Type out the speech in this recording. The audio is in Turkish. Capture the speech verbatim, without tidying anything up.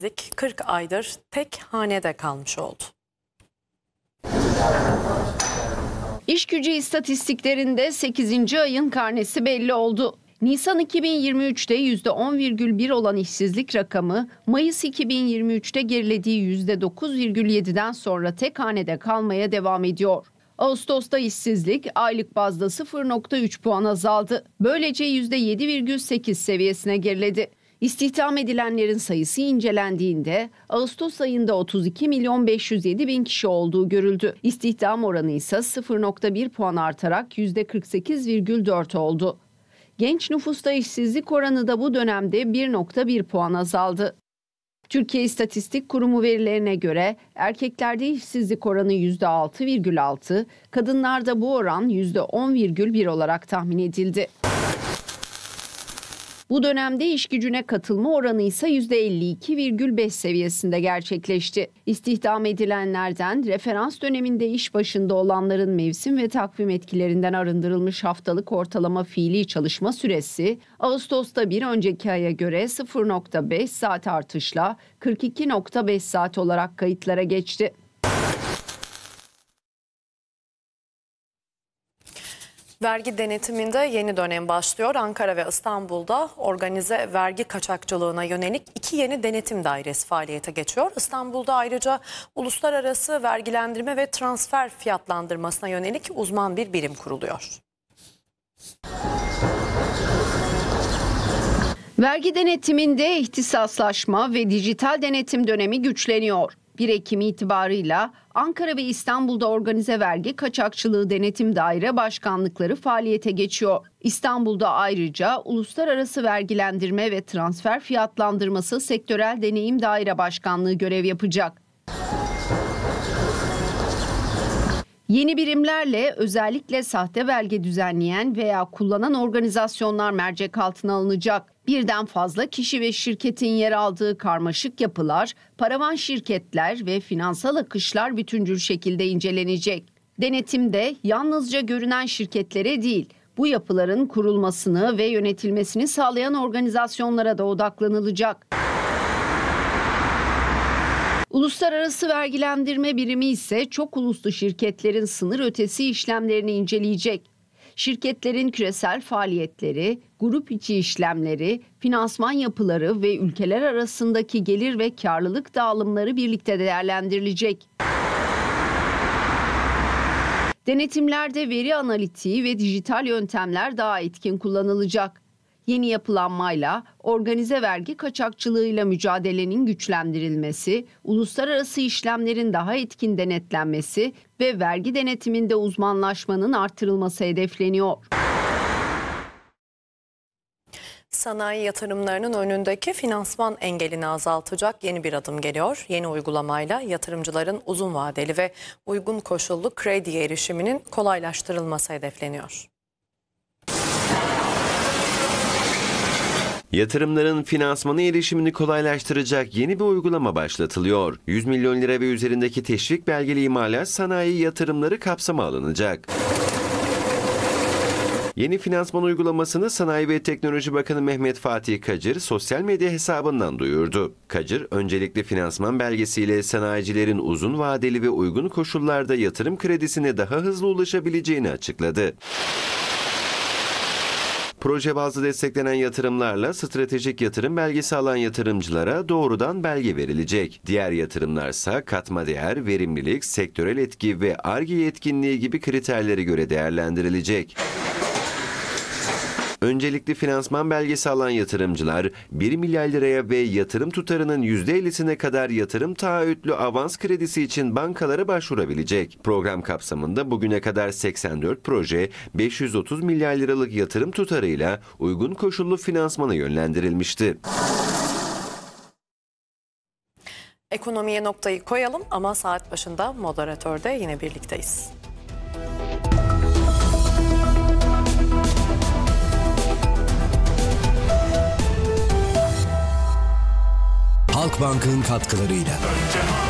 kırk aydır tek hanede kalmış oldu. İşgücü istatistiklerinde sekizinci ayın karnesi belli oldu. Nisan iki bin yirmi üç'te yüzde on virgül bir olan işsizlik rakamı, Mayıs iki bin yirmi üç'te gerilediği yüzde dokuz virgül yedi'den sonra tek hanede kalmaya devam ediyor. Ağustos'ta işsizlik aylık bazda sıfır virgül üç puan azaldı. Böylece yüzde yedi virgül sekiz seviyesine geriledi. İstihdam edilenlerin sayısı incelendiğinde Ağustos ayında otuz iki milyon beş yüz yedi bin kişi olduğu görüldü. İstihdam oranı ise sıfır virgül bir puan artarak yüzde kırk sekiz virgül dört oldu. Genç nüfusta işsizlik oranı da bu dönemde bir virgül bir puan azaldı. Türkiye İstatistik Kurumu verilerine göre erkeklerde işsizlik oranı yüzde altı virgül altı, kadınlarda bu oran yüzde on virgül bir olarak tahmin edildi. Bu dönemde iş gücüne katılma oranı ise yüzde elli iki virgül beş seviyesinde gerçekleşti. İstihdam edilenlerden referans döneminde iş başında olanların mevsim ve takvim etkilerinden arındırılmış haftalık ortalama fiili çalışma süresi Ağustos'ta bir önceki aya göre sıfır virgül beş saat artışla kırk iki virgül beş saat olarak kayıtlara geçti. Vergi denetiminde yeni dönem başlıyor. Ankara ve İstanbul'da organize vergi kaçakçılığına yönelik iki yeni denetim dairesi faaliyete geçiyor. İstanbul'da ayrıca uluslararası vergilendirme ve transfer fiyatlandırmasına yönelik uzman bir birim kuruluyor. Vergi denetiminde ihtisaslaşma ve dijital denetim dönemi güçleniyor. bir Ekim itibarıyla Ankara ve İstanbul'da organize vergi kaçakçılığı denetim daire başkanlıkları faaliyete geçiyor. İstanbul'da ayrıca uluslararası vergilendirme ve transfer fiyatlandırması sektörel deneyim daire başkanlığı görev yapacak. Yeni birimlerle özellikle sahte belge düzenleyen veya kullanan organizasyonlar mercek altına alınacak. Birden fazla kişi ve şirketin yer aldığı karmaşık yapılar, paravan şirketler ve finansal akışlar bütüncül şekilde incelenecek. Denetimde yalnızca görünen şirketlere değil, bu yapıların kurulmasını ve yönetilmesini sağlayan organizasyonlara da odaklanılacak. Uluslararası vergilendirme birimi ise çok uluslu şirketlerin sınır ötesi işlemlerini inceleyecek. Şirketlerin küresel faaliyetleri, grup içi işlemleri, finansman yapıları ve ülkeler arasındaki gelir ve karlılık dağılımları birlikte değerlendirilecek. Denetimlerde veri analitiği ve dijital yöntemler daha etkin kullanılacak. Yeni yapılanmayla organize vergi kaçakçılığıyla mücadelenin güçlendirilmesi, uluslararası işlemlerin daha etkin denetlenmesi ve vergi denetiminde uzmanlaşmanın artırılması hedefleniyor. Sanayi yatırımlarının önündeki finansman engelini azaltacak yeni bir adım geliyor. Yeni uygulamayla yatırımcıların uzun vadeli ve uygun koşullu krediye erişiminin kolaylaştırılması hedefleniyor. Yatırımların finansmana erişimini kolaylaştıracak yeni bir uygulama başlatılıyor. yüz milyon lira ve üzerindeki teşvik belgeli imalat sanayi yatırımları kapsama alınacak. Yeni finansman uygulamasını Sanayi ve Teknoloji Bakanı Mehmet Fatih Kacır sosyal medya hesabından duyurdu. Kacır, öncelikli finansman belgesiyle sanayicilerin uzun vadeli ve uygun koşullarda yatırım kredisine daha hızlı ulaşabileceğini açıkladı. Proje bazlı desteklenen yatırımlarla stratejik yatırım belgesi alan yatırımcılara doğrudan belge verilecek. Diğer yatırımlarsa katma değer, verimlilik, sektörel etki ve Ar-Ge yetkinliği gibi kriterlere göre değerlendirilecek. Öncelikli finansman belgesi alan yatırımcılar bir milyar liraya ve yatırım tutarının yüzde ellisine kadar yatırım taahhütlü avans kredisi için bankalara başvurabilecek. Program kapsamında bugüne kadar seksen dört proje beş yüz otuz milyar liralık yatırım tutarıyla uygun koşullu finansmana yönlendirilmişti. Ekonomiye noktayı koyalım ama saat başında moderatörde yine birlikteyiz. Halkbank'ın katkılarıyla.